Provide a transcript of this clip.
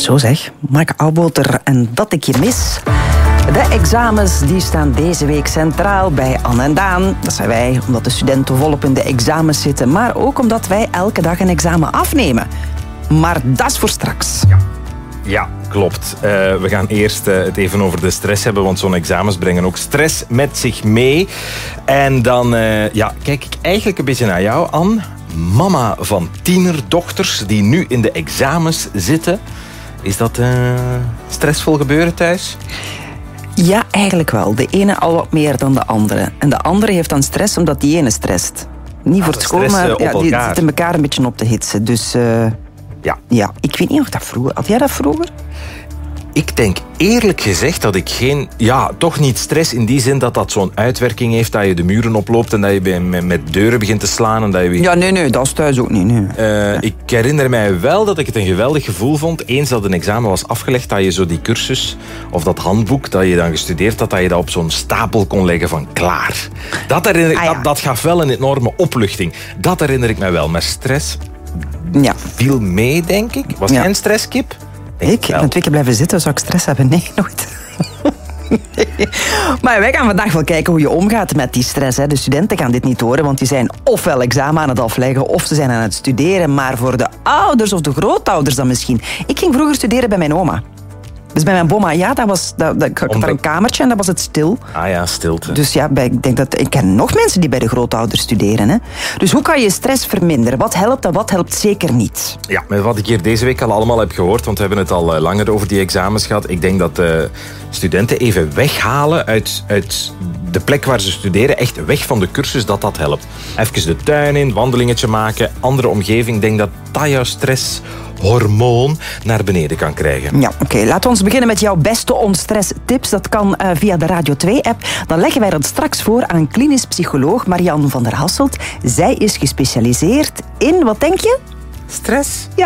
Zo zeg, Mark Ouboter en dat ik je mis. De examens die staan deze week centraal bij Anne en Daan. Dat zijn wij, omdat de studenten volop in de examens zitten. Maar ook omdat wij elke dag een examen afnemen. Maar dat is voor straks. Ja, klopt. We gaan eerst het even over de stress hebben, want zo'n examens brengen ook stress met zich mee. En dan kijk ik eigenlijk een beetje naar jou, Anne. Mama van tienerdochters die nu in de examens zitten. Is dat stressvol gebeuren thuis? Ja, eigenlijk wel. De ene al wat meer dan de andere. En de andere heeft dan stress omdat die ene stresst. Niet voor het school, maar die zitten elkaar een beetje op te hitsen. Dus ja, ik weet niet of dat vroeger... Had jij dat vroeger? Ik denk eerlijk gezegd dat ik toch niet stress in die zin dat dat zo'n uitwerking heeft, dat je de muren oploopt en dat je met deuren begint te slaan. En dat je... Ja, nee, dat is thuis ook niet. Nee. Ik herinner mij wel dat ik het een geweldig gevoel vond, eens dat een examen was afgelegd, dat je zo die cursus of dat handboek dat je dan gestudeerd had, dat je dat op zo'n stapel kon leggen van klaar. Dat gaf wel een enorme opluchting. Dat herinner ik mij wel. Maar stress viel mee, denk ik. Was jij een stresskip? Ik ben 2 keer blijven zitten, zou ik stress hebben? Nee, nooit. Nee. Maar wij gaan vandaag wel kijken hoe je omgaat met die stress. Hè. De studenten gaan dit niet horen, want die zijn ofwel examen aan het afleggen of ze zijn aan het studeren. Maar voor de ouders of de grootouders dan misschien. Ik ging vroeger studeren bij mijn oma. Dus bij mijn bomma, ik had daar een kamertje en dat was het stil. Ah ja, stilte. Dus ja, ik ken nog mensen die bij de grootouders studeren. Hè. Dus hoe kan je stress verminderen? Wat helpt en wat helpt zeker niet? Ja, met wat ik hier deze week al allemaal heb gehoord, want we hebben het al langer over die examens gehad. Ik denk dat studenten even weghalen uit de plek waar ze studeren, echt weg van de cursus, dat helpt. Even de tuin in, wandelingetje maken, andere omgeving. Ik denk dat jouw stresshormoon naar beneden kan krijgen. Ja, oké. Laten we ons beginnen met jouw beste onstress-tips. Dat kan via de Radio 2-app. Dan leggen wij dat straks voor aan klinisch psycholoog Marianne van der Hasselt. Zij is gespecialiseerd in, wat denk je? Stress? Ja.